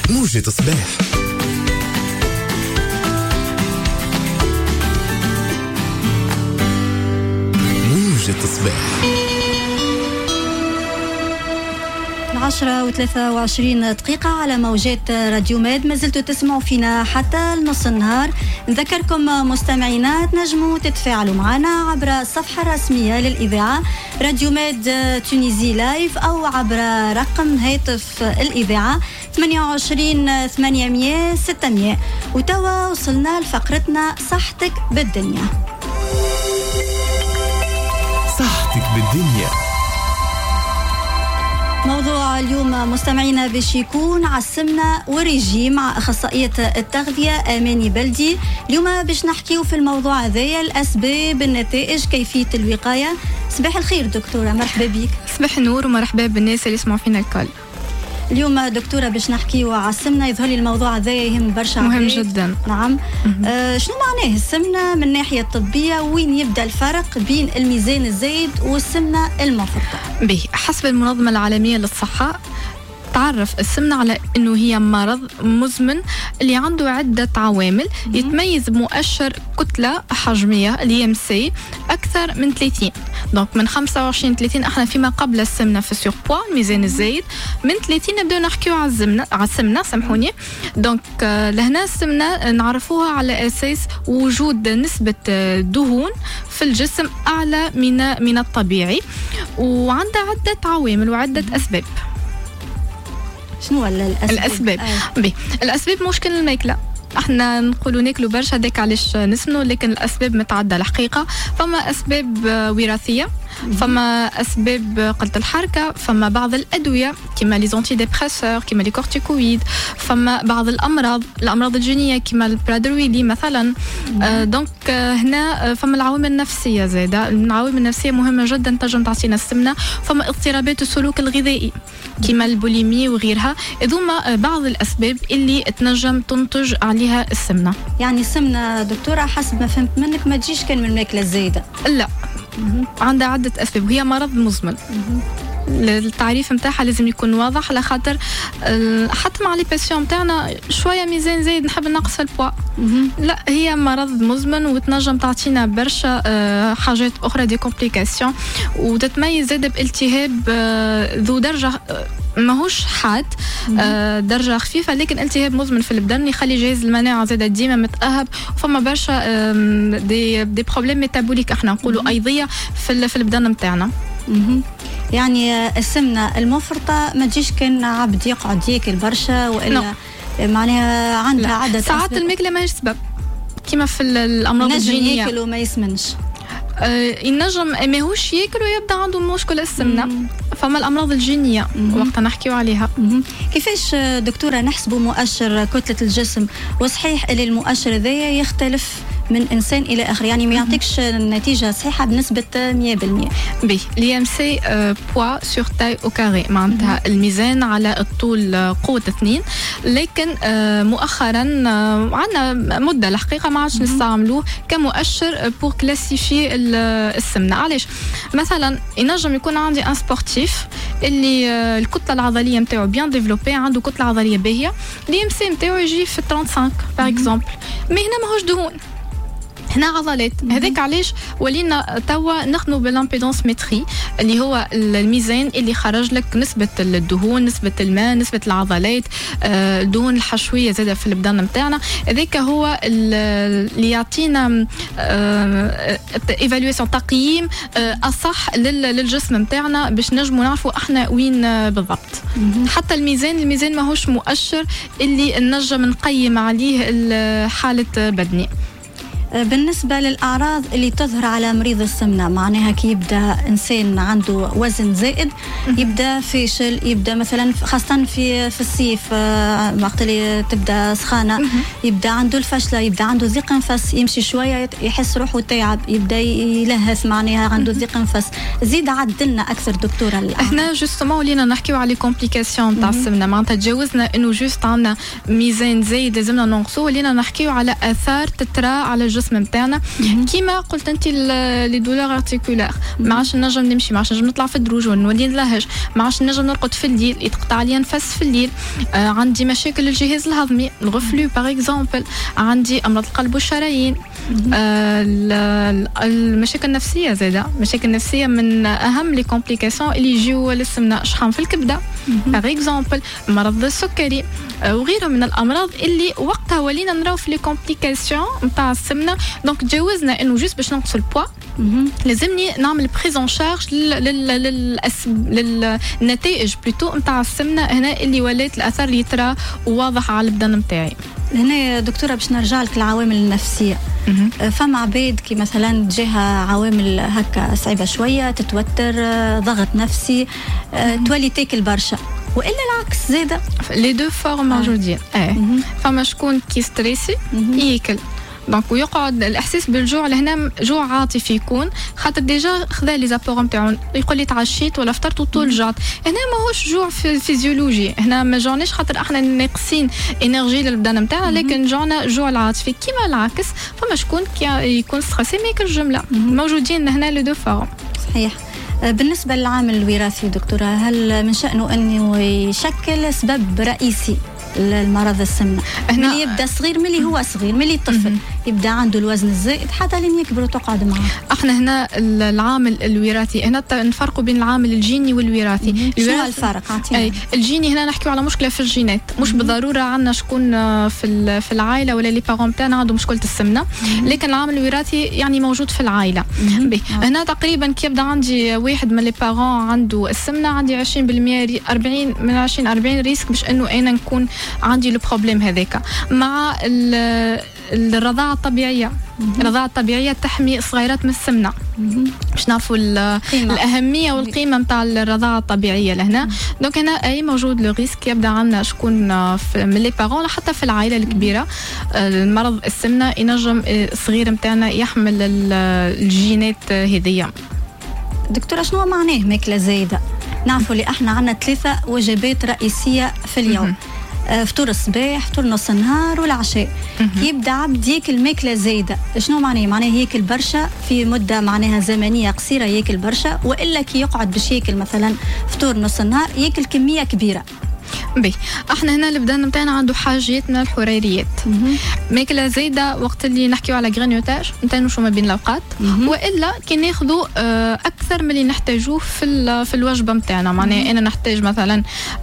موجة الصباح. موجة الصباح 10:23 دقيقة على موجات راديو ميد. ما زلتوا تسمعوا فينا حتى نص النهار. نذكركم مستمعينا تنجموا تتفاعلوا معنا عبر الصفحة الرسمية للإذاعة راديو ميد تونيزي لايف، أو عبر رقم هاتف الإذاعة 28 800 600. وتوا وصلنا لفقرتنا صحتك بالدنيا. صحتك بالدنيا. موضوع اليوم مستمعينا باش يكون على السمنة والريجيم مع أخصائية التغذية آماني بلدي. اليوم باش نحكيو في الموضوع هذايا الأسباب، النتائج، كيفية الوقاية. صباح الخير دكتورة، مرحبا بك. صباح النور ومرحبا بالناس اللي يسمعوا فينا الكل. اليوم دكتورة باش نحكيو على السمنة. يظهر لي الموضوع هذا يهم برشا، مهم جدا. نعم. شنو معناه السمنة من الناحية الطبية؟ وين يبدأ الفرق بين الميزان الزايد والسمنة المفرطة؟ به حسب المنظمة العالمية للصحة تعرف السمنة على أنه هي مرض مزمن اللي عنده عدة عوامل. يتميز بمؤشر كتلة حجمية اليمسي أكثر من 30. دونك من 25 30 احنا فيما قبل السمنة في السيربوا الميزان الزايد. من 30 نبدأ نحكيو على السمنة سامحوني. دونك لهنا السمنة نعرفوها على أساس وجود نسبة دهون في الجسم أعلى من الطبيعي، وعندها عدة عوامل وعدة أسباب. شنو الأسباب؟ الأسباب مشكل الماكلة. احنا نقولوا ناكلوا برشا هذاك علاش نسمنوا، لكن الاسباب متعدده الحقيقه. فما اسباب وراثيه، فما اسباب قله الحركه، فما بعض الادويه كما لي زونتي ديبريسور كما لي كورتيكويد، فما بعض الامراض الجينيه كما البرادرويلي مثلا. دونك هنا فما العوامل النفسيه زاده. العوامل النفسيه مهمه جدا تنجم تعطينا السمنه. فما اضطرابات السلوك الغذائي كما البوليمي وغيرها. هذوما بعض الاسباب اللي تنجم تنتج عليها السمنه. يعني السمنه دكتوره حسب ما فهمت منك ما تجيش كان من الماكله الزايده؟ لا، عندها عده اسباب وهي مرض مزمن. التعريف متاعها لازم يكون واضح، على خاطر حتى مع لي باسيون متاعنا شويه ميزان زايد نحب نقص البوا. لا، هي مرض مزمن وتنجم تعطينا برشا حاجات اخرى دي كومبليكاسيون، وتتميز زاده بالتهاب ذو درجه ماهوش حاد، درجه خفيفه، لكن التهاب مزمن في البدن يخلي جهاز المناعه زاده ديما متاهب. وفما برشا دي بروبليم ميتابوليك احنا نقولوا ايضيه في البدن متاعنا. يعني السمنة المفرطة ما تجيش كان عبد يقعد ياكل برشا وإلا معناها عندها عدد ساعات الماكلة ماهيش سبب كما في الأمراض الجينية. ياكل وما يسمنش، ينجم ماهوش ياكل ويبدا عنده مشكلة السمنة. فما الأمراض الجينية وقتها نحكيو عليها. كيفاش دكتورة نحسبوا مؤشر كتلة الجسم؟ وصحيح اللي المؤشر ذا يختلف من إنسان إلى آخر، يعني ما يعطيكش النتيجة صحيحة بنسبة 100%. بي الام سي بوا سور تاي او كاري، معناتها الميزان على الطول قوة 2. لكن مؤخرا عندنا مدة الحقيقة ما عادش نستعملوه كمؤشر بور كلاسيفي السمنة. علاش؟ مثلا ينجم يكون عندي ان سبورتيف اللي الكتلة العضلية متاعو بيان ديفلوبي، عنده كتلة عضلية باهية، الام سي متاعو يجي في 35 باغ اكزومبل، مي هنا ماهوش دهون، هنا عضلات. هذاك علاش ولينا توا نخدموا بالامبيدونس متري اللي هو الميزان اللي خرج لك نسبة الدهون، نسبة الماء، نسبة العضلات، الدهون الحشوية زادة في البدن متاعنا. هذاك هو اللي يعطينا ايفالواسيون، تقييم اصح للجسم متاعنا باش نجموا نعرفوا احنا وين بالضبط. حتى الميزان ماهوش مؤشر اللي نجم نقيم عليه حالة بدني. بالنسبة للأعراض اللي تظهر على مريض السمنة، معناها كي يبدأ إنسان عنده وزن زائد، يبدأ فاشل، يبدأ مثلا خاصة في الصيف وقت اللي تبدأ سخانة، يبدأ عنده الفشلة، يبدأ عنده ضيق نفس، يمشي شوية يحس روحه تعب، يبدأ يلهث، معناها عنده ضيق نفس. زيد عدلنا أكثر دكتورة. احنا جوستومون ولينا نحكيو على كومبليكاسيون تاع السمنة، معناتها تجاوزنا إنه جوست عندنا ميزان زايد لازمنا ننقصو، ولينا نحكيو على آثار تترى على الجسم الجسم نتاعنا كيما قلت انت لي دولار ارتيكولار ما عادش نجم نمشي ما عادش نجم نطلع في الدروج ونولي نلهج ما عادش نجم نرقد في الليل يتقطع لي نفس في الليل عندي مشاكل الجهاز الهضمي الغفلو باغ اكزومبل عندي امراض القلب والشرايين المشاكل النفسيه زاده مشاكل نفسيه من اهم لي كومبليكاسيون اللي يجيو للسمنه شحام في الكبده باغ اكزومبل مرض السكري وغيره من الامراض اللي وقتها ولينا نراو في لي كومبليكاسيون نتاع السمنه دونك تجاوزنا انه جوست باش نقص البوا لازمني نعمل بريزون شارج للنتائج بلوتو نتاع السمنه هنا اللي ولات الاثر يترى واضح على البدن نتاعي. هنا دكتوره باش نرجع لك العوامل النفسيه فما عباد كي مثلا تجيها عوامل هكا صعيبه شويه تتوتر ضغط نفسي تولي تاكل برشا والا العكس زاده لي دو فورم موجودين فما شكون كي ستريسي ياكل دونك ويقعد الاحساس بالجوع لهنا جوع عاطفي يكون خاطر ديجا خذا لي زابور نتاعو يقول لي تعشيت ولا فطرت وطول جعت هنا ماهوش جوع فيزيولوجي هنا ما جوعناش خاطر احنا ناقصين انرجي للبدن نتاعنا لكن جوعنا جوع العاطفي كيما العكس فما شكون كي يكون ستريسي ما ياكل جمله موجودين هنا لو دو فورم صحيح. بالنسبه للعامل الوراثي دكتوره هل من شأنه انه يشكل سبب رئيسي المرض السمنه هنا اللي يبدا صغير ملي هو صغير ملي طفل يبدا عنده الوزن الزائد حتى لين يكبر وتقعد معه احنا هنا العامل الوراثي هنا نفرقوا بين العامل الجيني والوراثي شنو الفرق عطينا الجيني هنا نحكيو على مشكله في الجينات مش بالضروره عندنا شكون في العائله ولا لي بارون بتاعنا عندهم مشكله السمنه لكن العامل الوراثي يعني موجود في العائله هنا تقريبا كي يبدا عندي واحد من لي بارون عنده السمنه عندي 20% 40 من 40 ريسك باش انه انا نكون عندي لو بروبليم هذاك مع الرضاعه الطبيعيه الرضاعه الطبيعيه تحمي الصغيرات من السمنه باش نعرفوا الاهميه والقيمه نتاع الرضاعه الطبيعيه لهنا دونك هنا اي موجود لو ريسك يبدا عندنا شكون من لي بارون حتى في العائله الكبيره المرض السمنه ينجم الصغير نتاعنا يحمل الجينات هذيا. دكتوره شنو معناه ماكله زايده؟ نعرفوا اللي احنا عندنا 3 وجبات رئيسيه في اليوم فطور الصباح فطور نص النهار والعشاء يبدا عبد ياكل ماكله زايده شنو معناه ياكل برشا في مده معناها زمنيه قصيره ياكل برشا والا كي يقعد باش ياكل مثلا فطور نص النهار ياكل كميه كبيره احنا هنا البدن نتاعنا عنده حاجات من الحريريات ماكله زايده وقت اللي نحكيو على غرانيوتاج نتنشو ما بين الاوقات والا كي ناخذوا اكثر من اللي نحتاجوه في الوجبه نتاعنا معناها انا نحتاج مثلا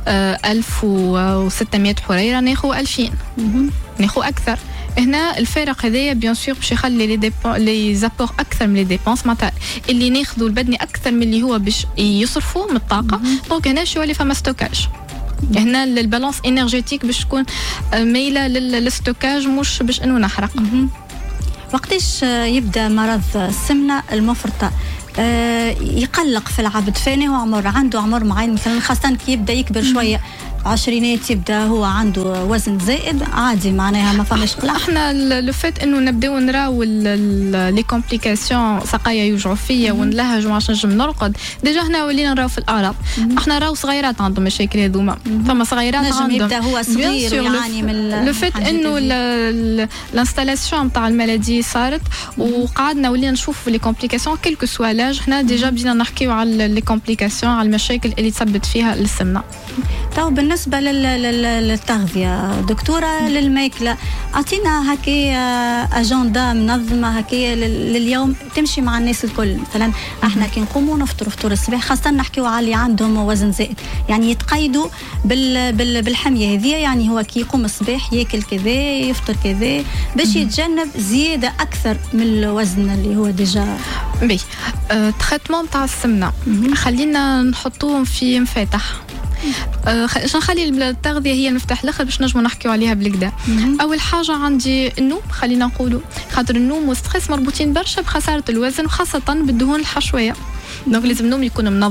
1600 حريره ناخذ 2000 ناخذ اكثر هنا الفارق هذايا بيان سور باش يخلي لي زابور اكثر من لي ديبونس معناتها اللي ناخذوا البدني اكثر من اللي هو باش يصرفوا من الطاقه دونك هنا شو اللي فما ستوكاج هنا البالانس انرجيتيك باش تكون ميله للستوكاج مش باش انه نحرق وقتاش يبدا مرض السمنه المفرطه يقلق في العبد فاني هو عنده عمر معين مثلا خاصه كي يبدا يكبر شويه عشرينات يبدا هو عنده وزن زائد عادي معناها ما فماش قلق احنا لو فات انه نبداو نراو لي كومبليكاسيون سقايا يوجعوا فيا ونلهج وما نجم نرقد ديجا هنا ولينا نراو في الاعراض احنا راو صغيرات عندهم مشاكل هذوما فما صغيرات عندهم يبدا هو صغير ويعاني من لو فات انه الانستالاسيون نتاع المالادي صارت وقعدنا ولينا نشوفوا لي كومبليكاسيون كلكو سوا لاج هنا ديجا بدينا نحكيو على لي كومبليكاسيون على المشاكل اللي تسبب فيها السمنه. تو بالنسبه للتغذيه دكتوره للماكله اعطينا هكايا اجنده منظمه هكايا لليوم تمشي مع الناس الكل مثلا احنا كي نقوموا نفطروا فطور الصباح خاصه نحكيو على اللي عندهم وزن زائد يعني يتقيدوا بالحميه هذه يعني هو كي يقوم الصباح ياكل كذا يفطر كذا باش يتجنب زياده اكثر من الوزن اللي هو ديجا تريتمون تاع السمنه خلينا نحطوهم في مفاتح نخلي التغذيه هي المفتاح الاخر باش نجمو نحكيو عليها بالكدا. اول حاجه عندي النوم خلينا نقولوا خاطر النوم والستريس مربوطين برشا بخساره الوزن وخاصه بالدهون الحشويه دونك لازم النوم يكون منظم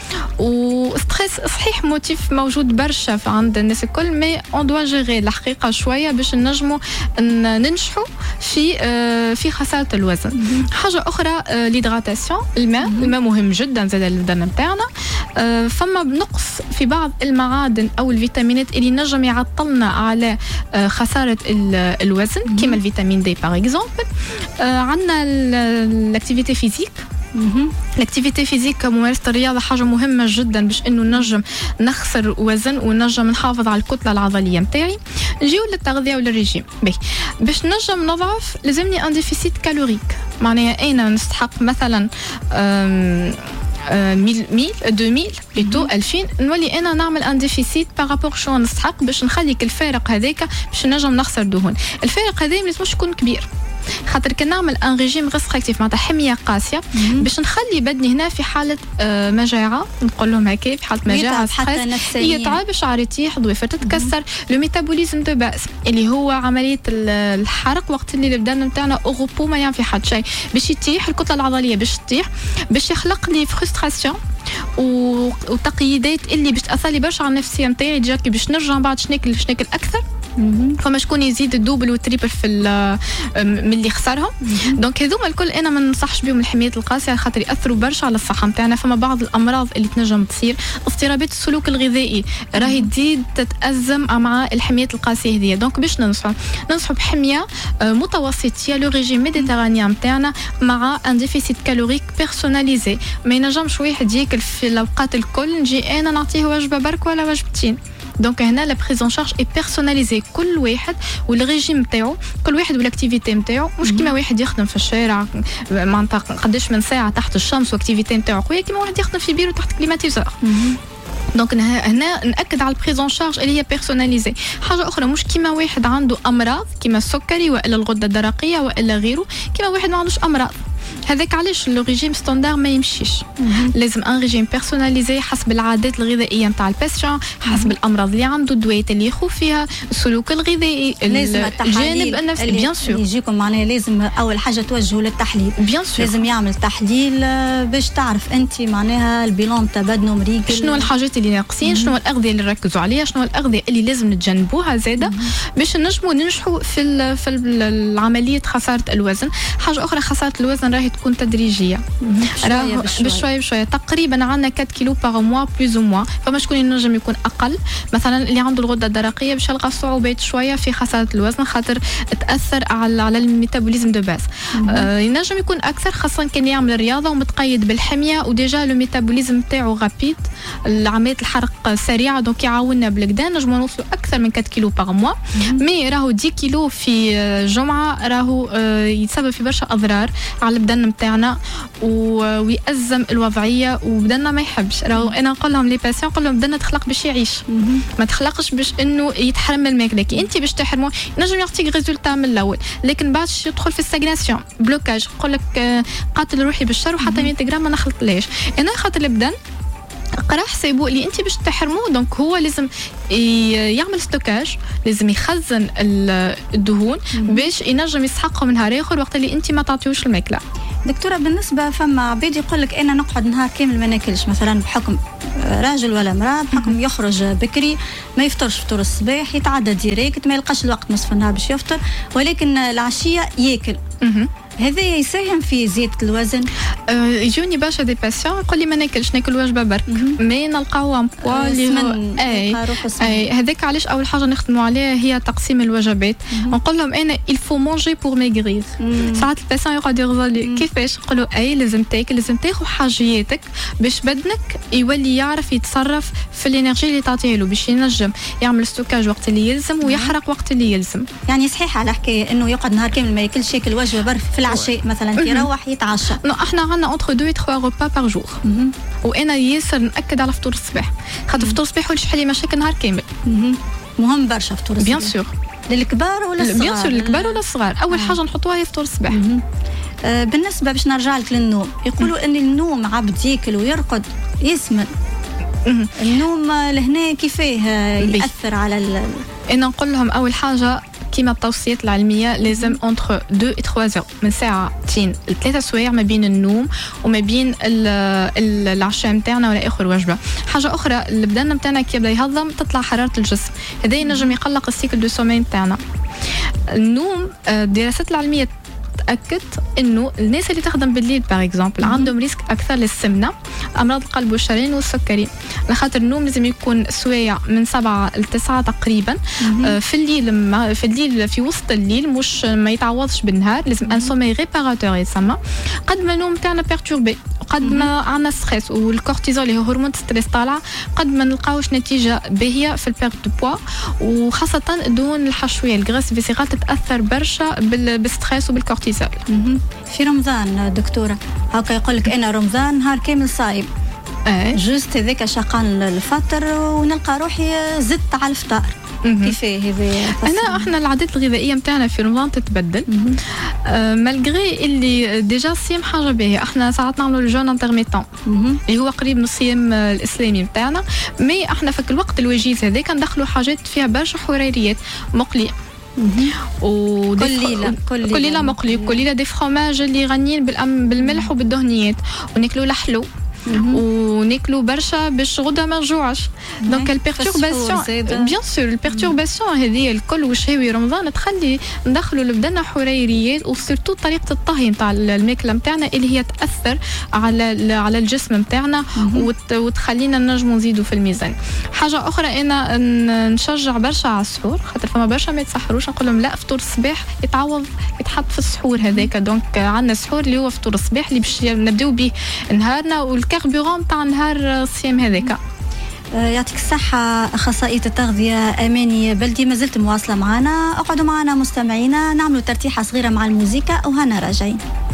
وستريس صحيح موتيف موجود برشا عند الناس الكل مي اون دوا جيري الحقيقه شويه باش نجموا ننجحوا في خساره الوزن. حاجه اخرى ليدغاتاسيون، الماء مهم جدا زاد للبدن نتاعنا. فما نقص في بعض المعادن او الفيتامينات اللي نجم يعطلنا على خساره الوزن كما الفيتامين دي باغ اكزومبل. عندنا الاكتيفيتي فيزيك. الاكتيفيتي فيزيك ممارسة الرياضة حاجة مهمة جدا باش انه نجم نخسر وزن ونجم نحافظ على الكتلة العضلية متاعي. نجيو للتغذية وللرجيم. باش نجم نضعف لازمني ان ديفيسيت كالوريك، معناها انا نستحق مثلا 2000 بلوتو 2000 نولي انا نعمل ان ديفيسيت بارابور شو نستحق باش نخليك الفارق هذاك باش نجم نخسر دهون. الفارق هذا ما لازمش يكون كبير، خاطر كان نعمل ان ريجيم ريستريكتيف معناتها حميه قاسيه باش نخلي بدني هنا في حاله مجاعه، نقول لهم هكا في حاله مجاعه يتعب، الشعر يطيح، ضوافر تتكسر، لو ميتابوليزم دو باس اللي هو عمليه الحرق وقت اللي البدن نتاعنا اوروبو ما يعمل في حد شيء باش يطيح، الكتله العضليه باش تطيح، باش يخلق لي فرستراسيون وتقييدات اللي باش تاثر لي برشا على النفسيه نتاعي. ديجا باش نرجع بعد شناكل اكثر، فما شكون يزيد الدوبل والتريبل في من اللي خسرهم. دونك هذوما الكل انا ما ننصحش بهم الحميات القاسيه خاطر ياثروا برشا على الصحه نتاعنا. فما بعض الامراض اللي تنجم تصير، اضطرابات السلوك الغذائي راهي تزيد تتازم مع الحميات القاسيه هذه. دونك باش ننصحوا بحميه متوسطيه، لو ريجيم ميديترانيان نتاعنا مع ان ديفيسيت كالوريك بيرسوناليزي. ما ينجمش واحد ياكل في الاوقات الكل نجي انا نعطيه وجبه برك ولا وجبتين. دونك هنا لا بريز اون شارج اي بيرسوناليزي، كل واحد والريجيم نتاعو، كل واحد والاكتيفيتي نتاعو. مش كيما واحد يخدم في الشارع معناتها قداش من ساعه تحت الشمس واكتيفيتي نتاعو قويه كيما واحد يخدم في بيرو تحت كليماتيزور. دونك هنا ناكد على البريز اون شارج اللي هي بيرسوناليزي. حاجه اخرى مش كيما واحد عنده امراض كيما السكري والا الغده الدرقيه والا غيره، كيما واحد ما عندوش امراض. هذاك علاش لو ريجيم ستاندار ما يمشيش، لازم ان ريجيم بيرسوناليزي حسب العادات الغذائيه نتاع الباسيون، حسب الامراض اللي عنده، الدويات اللي يخوف فيها، السلوك الغذائي، الجانب النفسي. بيان سور يجيكم معناها لازم اول حاجه توجهوا للتحليل. بيان سور لازم يعمل تحليل باش تعرف انت معناها البيلون تاع بدنه مريقل، شنو الحاجات اللي ناقصين، شنو الاغذيه اللي نركزوا عليها، شنو الاغذيه اللي لازم نتجنبوها زاده باش نجموا ننجحوا في عمليه خساره الوزن. حاجه اخرى خساره الوزن راهي تكون تدريجيه، بشويه تقريبا عندنا 4 كيلو باغ موا بلوز او موا. فما شكون ينجم يكون اقل، مثلا اللي عنده الغده الدرقيه باش يلقى صعوبات شويه في خساره الوزن خاطر تاثر على الميتابوليزم دو باس. ينجم يكون اكثر خاصه كان يعمل الرياضه ومتقيد بالحميه وديجا لو ميتابوليزم تاعو غابيد، عمليه الحرق سريعه، دونك يعاوننا بالكدا نجموا نوصلوا اكثر من 4 كيلو باغ موا. مي راهو 10 كيلو في جمعه راهو يسبب في برشا اضرار على البدن نتاعنا ويأزم الوضعيه وبدنا ما يحبش. راهو انا نقول لهم لي باسيون نقول لهم بدنا تخلق باش يعيش، ما تخلقش باش انه يتحرم من الماكله. كي انت باش تحرمه نجم يعطيك ريزولتا من الاول، لكن بعد يدخل في الستاغناسيون بلوكاج، يقول لك قاتل روحي بالشر وحتى 100 غرام ما نخلطليش. انا خاطر البدن قرا حسابه اللي انت باش تحرمه، دونك هو لازم يعمل ستوكاج، لازم يخزن الدهون باش ينجم يسحقهم نهار اخر وقت اللي انت ما تعطيوش الماكله. دكتوره بالنسبه فما عباد يقول لك انا نقعد نهار كامل ما ناكلش، مثلا بحكم راجل ولا امراه، بحكم يخرج بكري ما يفطرش فطور الصباح، يتعدى ديريكت ما يلقاش الوقت نصف النهار باش يفطر، ولكن العشيه ياكل. هذا يساهم في زيادة الوزن؟ يجوني برشا دي باسيون يقول لي ما ناكلش، ناكل وجبه برك مي نلقاو ان بوا اللي هذاك علاش اول حاجه نخدموا عليها هي تقسيم الوجبات. نقول لهم انا الفو مونجي بور ميغرير. ساعات الباسيون يقعد يغزل كيفاش، نقول له اي لازم تاكل، لازم تاخذ حاجياتك باش بدنك يولي يعرف يتصرف في الانرجي اللي تعطيه له باش ينجم يعمل ستوكاج وقت اللي يلزم ويحرق وقت اللي يلزم. يعني صحيح على حكايه انه يقعد نهار كامل ما ياكلش، ياكل وجبه برك في العشاء مثلا يروح يتعشى. نو احنا عندنا انتر 2 و 3 روبا بار جور، وانا ياسر ناكد على فطور الصباح خاطر فطور الصباح ولا يحل لي مشاكل نهار كامل. مهم برشا فطور الصباح. بيان سور للكبار ولا الصغار؟ بيان سور للكبار ولا الصغار. اول حاجه نحطوها هي فطور الصباح. بالنسبه باش نرجع لك للنوم، يقولوا ان النوم عبد ياكل ويرقد يسمن. النوم لهنا كيفاه ياثر على انا نقول لهم اول حاجه كيما التوصيات العلمية لازم entre 2 et 3 heures من ساعتين ل3 سوايع ما بين النوم وما بين العشاء متاعنا ولا آخر وجبة. حاجة أخرى البدن متاعنا كي يبدأ يهضم تطلع حرارة الجسم، هذا ينجم يقلق السيكل دو سومي متاعنا. النوم الدراسات العلمية تأكد إنه الناس اللي تخدم بالليل باغ اكزامبل عندهم ريسك أكثر للسمنة، أمراض القلب والشرايين والسكري، لخاطر النوم لازم يكون سوايع من 7 ل 9 تقريبا. في الليل في وسط الليل مش ما يتعوضش بالنهار، لازم ان سومي ريباراتور يسمى. قد ما النوم تاعنا بيرتوربي، قد ما عندنا ستريس والكورتيزول اللي هو هرمون ستريس طالع، قد ما نلقاوش نتيجة باهية في البيرت دو بوا، وخاصة الدهون الحشوية الغريس فيسيرال تتأثر برشا بالستريس وبالكورتيزول. في رمضان دكتورة هكا يقول لك أنا رمضان نهار كامل صايم، جوست هذاك شقان الفطر ونلقى روحي زدت على الفطار. كيف هذا؟ احنا العادات الغذائيه نتاعنا في رمضان تتبدل مالغري اللي ديجا الصيام حاجه باهيه. احنا ساعات نعملوا الجون انترميتون اللي هو قريب من الصيام الاسلامي نتاعنا، مي احنا في الوقت الوجيز هذاك ندخلوا حاجات فيها برشا حريريات مقلي كل ليله مقلي، كل ليله دي فروماج اللي غنيين بالملح وبالدهنيات، وناكلوا لحلو وناكلوا برشا باش غدا ما نجوعش. دونك البيرتورباسيون بيان سور البيرتورباسيون هذه الكل وشهوي رمضان تخلي ندخلوا لبدنا حريريات، وسورتو طريقه الطهي نتاع الماكله نتاعنا اللي هي تاثر على الجسم نتاعنا وتخلينا نجموا نزيدوا في الميزان. حاجه اخرى انا نشجع برشا على السحور، خاطر فما برشا ما يتسحروش، نقول لهم لا فطور الصباح يتحط في السحور هذاك. دونك عندنا السحور اللي هو فطور الصباح اللي باش نبداو به نهارنا والكاربورون تاع نهار الصيام هذاك. يعطيك الصحة أخصائية التغذية أماني بلدي، ما زلت مواصلة معنا. اقعدوا معنا مستمعينا، نعملوا ترتيحة صغيرة مع الموسيقى وهنا راجعين.